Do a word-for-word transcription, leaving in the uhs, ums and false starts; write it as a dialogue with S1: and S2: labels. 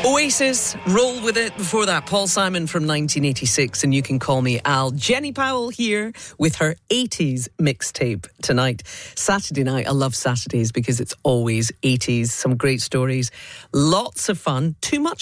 S1: Oasis, Roll With It. Before that, Paul Simon from nineteen eighty-six, and You Can Call Me Al. Jenny Powell here with her eighties mixtape tonight. Saturday night, I love Saturdays because it's always eighties. Some great stories, lots of fun, too much